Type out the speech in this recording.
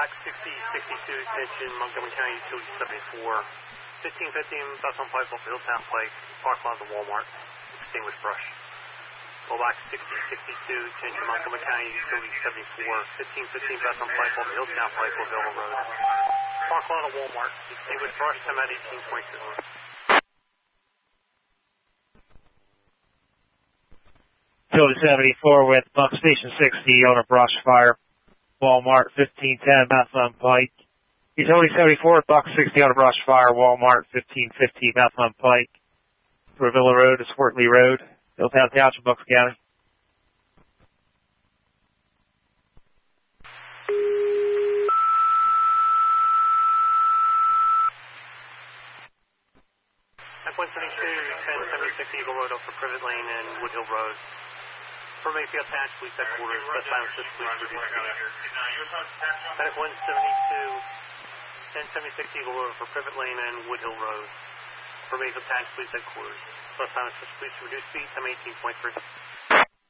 Rollback 6062, attention Montgomery County Utility 74. 1550 south on Pike off Hilltown Pike, park lot of Walmart, extinguished brush. Rollback 6062, attention Montgomery County Utility 74. 1550 south on Pike off Hilltown Pike off Villa Road. Park lot of Walmart, extinguished brush, time at 1822. Utility 74 with Buck Station 60 on a brush fire. Walmart 1510 Bethlehem Pike. Utility 74 with Buck 60 on a brush fire. Walmart 1550 Bethlehem Pike. Villa Road to Swartley Road. Hilltown Township, Bucks County. At 172, 1076 Eagle Road up for Privet Lane and Woodhill Road. For Mayfield Patch Police Headquarters, best time assist police reduce speed. Medic 172, 1076 Eagle Road for Privet Lane and Woodhill Road. For Mayfield Patch Police Headquarters, best time assist police reduce speed, time 18.3.